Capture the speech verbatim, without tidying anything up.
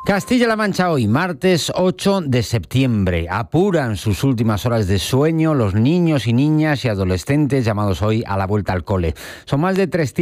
Castilla-La Mancha hoy, martes ocho de septiembre. Apuran sus últimas horas de sueño los niños y niñas y adolescentes llamados hoy a la vuelta al cole. Son más de trescientos